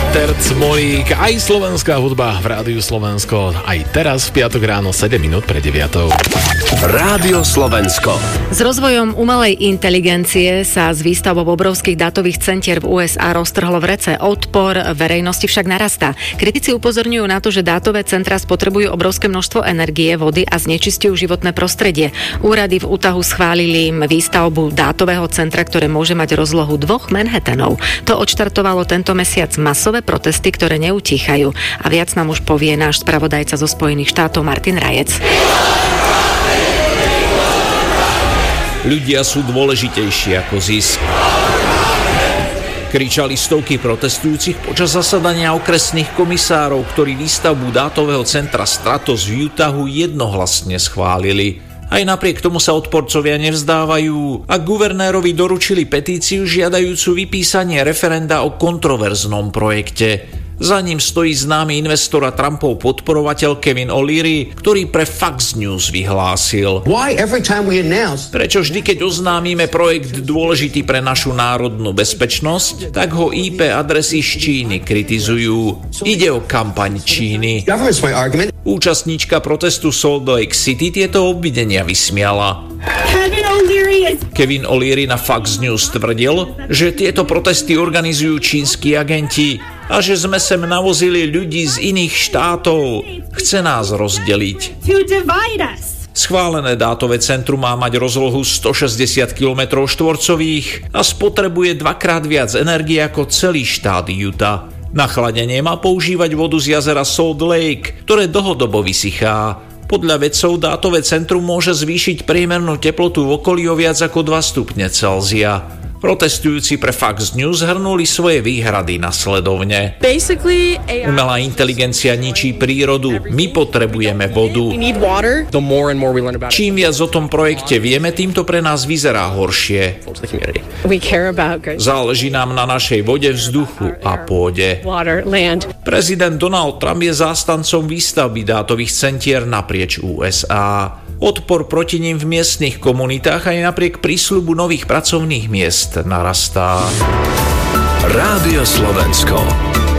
Tercmolík, aj slovenská hudba v Rádiu Slovensko. Aj teraz v piatok ráno 7 minút pred 9. Rádio Slovensko. S rozvojom umelej inteligencie sa z výstavbou obrovských dátových centier v USA roztrhlo v rece. Odpor verejnosti však narastá. Kritici upozorňujú na to, že dátové centra spotrebujú obrovské množstvo energie, vody a znečistujú životné prostredie. Úrady v Utahu schválili výstavbu dátového centra, ktoré môže mať rozlohu 2 Manhattanov. To odštartovalo tento mesiac masové protesty, ktoré neutíchajú. A viac nám už povie náš spravodajca zo Spojených štátov Martin Rajec. Ľudia sú dôležitejší ako zisk. Kričali stovky protestujúcich počas zasadania okresných komisárov, ktorí výstavbu dátového centra Stratos v Utahu jednohlasne schválili. Aj napriek tomu sa odporcovia nevzdávajú a guvernérovi doručili petíciu žiadajúcu vypísanie referenda o kontroverznom projekte. Za ním stojí známy investor a Trumpov podporovateľ Kevin O'Leary, ktorý pre Fox News vyhlásil: Prečo vždy, keď oznámime projekt dôležitý pre našu národnú bezpečnosť, tak ho IP adresy z Číny kritizujú. Ide o kampaň Číny. Účastníčka protestu Salt Lake City tieto obvinenia vysmiala. Kevin O'Leary na Fox News tvrdil, že tieto protesty organizujú čínski agenti a že sme sem navozili ľudí z iných štátov. Chce nás rozdeliť. Schválené dátové centrum má mať rozlohu 160 km štvorcových a spotrebuje 2-krát viac energie ako celý štát Utah. Na chladenie má používať vodu z jazera Salt Lake, ktoré dlhodobo vysychá. Podľa vedcov dátové centrum môže zvýšiť priemernú teplotu v okolí o viac ako 2 stupne Celzia. Protestujúci pre Fox News zhrnuli svoje výhrady nasledovne. Umelá inteligencia ničí prírodu, my potrebujeme vodu. Čím viac o tom projekte vieme, tým to pre nás vyzerá horšie. Záleží nám na našej vode, vzduchu a pôde. Prezident Donald Trump je zástancom výstavby dátových centier naprieč USA. Odpor proti nim v miestnych komunitách aj napriek prísľubu nových pracovných miest narastá. Rádio Slovensko.